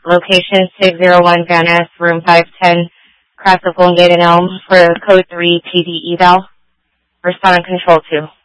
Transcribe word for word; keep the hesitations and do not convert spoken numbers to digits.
Location six oh one Van Ness, room five ten, across the Golden Gate and Elm for code three P D eval. Respond on control two.